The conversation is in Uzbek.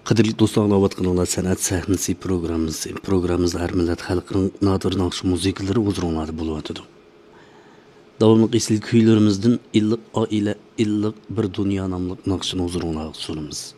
Qadrli do'stlar, anlayotganlar san'at sahnasi programmamizda har millat xalqining nodir naqsh musiqalari o'zro'nlarda bo'lyotidi. Davomli esil kuylarimizdan illiq oila, illiq bir dunyo nomli naqshni o'zro'nlarda sunamiz.